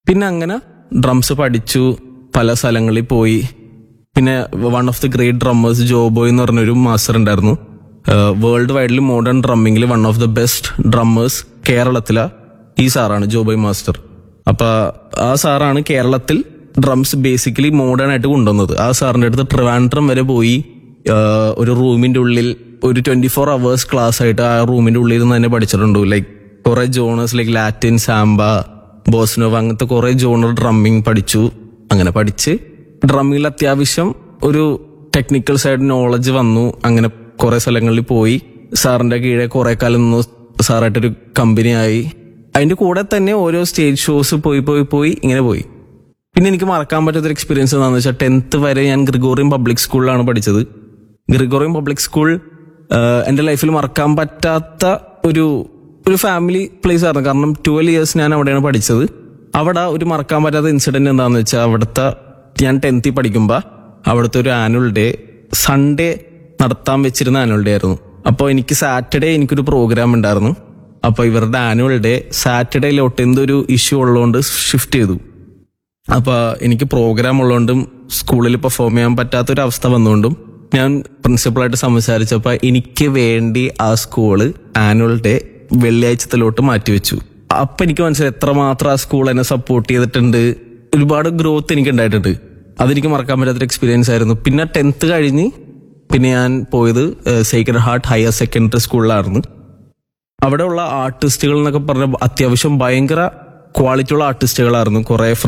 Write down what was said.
പിന്നെ അങ്ങനെ ഡ്രംസ് പഠിച്ചു, പല സ്ഥലങ്ങളിൽ പോയി. പിന്നെ one of the great drummers Joboy എന്ന് പറഞ്ഞൊരു മാസ്റ്റർ ഉണ്ടായിരുന്നു. World വൈഡിൽ modern ഡ്രമ്മിങ്ങിൽ one of the best drummers കേരളത്തിലെ ഈ സാറാണ് ജോബോയ് മാസ്റ്റർ. അപ്പൊ ആ സാറാണ് കേരളത്തിൽ ഡ്രംസ് ബേസിക്കലി മോഡേൺ ആയിട്ട് കൊണ്ടുവന്നത്. ആ സാറിന്റെ അടുത്ത് ട്രിവാൻഡ്രം വരെ പോയി ഒരു റൂമിന്റെ ഉള്ളിൽ ഒരു 24 hours ക്ലാസ് ആയിട്ട് ആ റൂമിന്റെ ഉള്ളിൽ നിന്ന് തന്നെ പഠിച്ചിട്ടുണ്ട്. ലൈക്ക് കുറെ ജോണേഴ്സ് ലൈക്ക് ലാറ്റിൻ, സാമ്പ, ബോസ്നോവ, അങ്ങനത്തെ കുറെ ജോണർ ഡ്രമ്മിങ് പഠിച്ചു. അങ്ങനെ പഠിച്ച് ഡ്രമ്മിങ്ങിൽ അത്യാവശ്യം ഒരു ടെക്നിക്കൽ സൈഡ് നോളജ് വന്നു. അങ്ങനെ കുറെ സ്ഥലങ്ങളിൽ പോയി സാറിന്റെ കീഴെ കുറെ കാലം നിന്നു. സാറായിട്ടൊരു കമ്പനിയായി. അതിന്റെ കൂടെ തന്നെ ഓരോ സ്റ്റേജ് ഷോസ് പോയി ഇങ്ങനെ പോയി. പിന്നെ എനിക്ക് മറക്കാൻ പറ്റാത്തൊരു എക്സ്പീരിയൻസ് എന്താണെന്ന് വെച്ചാൽ 10th വരെ ഞാൻ ഗ്രിഗോറിയൻ പബ്ലിക് സ്കൂളിലാണ് പഠിച്ചത്. ഗ്രിഗോറിയൻ പബ്ലിക് സ്കൂൾ എന്റെ ലൈഫിൽ മറക്കാൻ പറ്റാത്ത ഒരു ഫാമിലി പ്ലേസ് ആയിരുന്നു. കാരണം 12 years ഞാൻ അവിടെയാണ് പഠിച്ചത്. അവിടെ ഒരു മറക്കാൻ പറ്റാത്ത ഇൻസിഡന്റ് എന്താണെന്ന് വെച്ചാൽ അവിടുത്തെ ഞാൻ 10th പഠിക്കുമ്പോൾ അവിടുത്തെ ഒരു ആനുവൽ ഡേ സൺഡേ നടത്താൻ വെച്ചിരുന്ന ആനുവൽ ഡേ ആയിരുന്നു. അപ്പോൾ എനിക്ക് സാറ്റർഡേ എനിക്കൊരു പ്രോഗ്രാം ഉണ്ടായിരുന്നു. അപ്പോൾ ഇവരുടെ ആനുവൽ ഡേ സാറ്റർഡേയിലോട്ട് എന്തൊരു ഇഷ്യൂ ഉള്ളതുകൊണ്ട് ഷിഫ്റ്റ് ചെയ്തു. അപ്പോൾ എനിക്ക് പ്രോഗ്രാം ഉള്ളതുകൊണ്ടും സ്കൂളിൽ പെർഫോം ചെയ്യാൻ പറ്റാത്തൊരവസ്ഥ വന്നുകൊണ്ടും ഞാൻ പ്രിൻസിപ്പളായിട്ട് സംസാരിച്ചപ്പോൾ എനിക്ക് വേണ്ടി ആ സ്കൂള് ആനുവൽ ഡേ വെള്ളിയാഴ്ചത്തിലോട്ട് മാറ്റിവെച്ചു. അപ്പം എനിക്ക് മനസ്സിലായി എത്രമാത്രം ആ സ്കൂൾ എന്നെ സപ്പോർട്ട് ചെയ്തിട്ടുണ്ട്. ഒരുപാട് ഗ്രോത്ത് എനിക്ക് ഉണ്ടായിട്ടുണ്ട്. അതെനിക്ക് മറക്കാൻ പറ്റാത്തൊരു എക്സ്പീരിയൻസ് ആയിരുന്നു. പിന്നെ 10th കഴിഞ്ഞ് പിന്നെ ഞാൻ പോയത് സേക്രഡ് ഹാർട്ട് ഹയർ സെക്കൻഡറി സ്കൂളിലായിരുന്നു. അവിടെയുള്ള ആർട്ടിസ്റ്റുകൾ എന്നൊക്കെ പറഞ്ഞ അത്യാവശ്യം ഭയങ്കര ക്വാളിറ്റിയുള്ള ആർട്ടിസ്റ്റുകളായിരുന്നു. കുറെ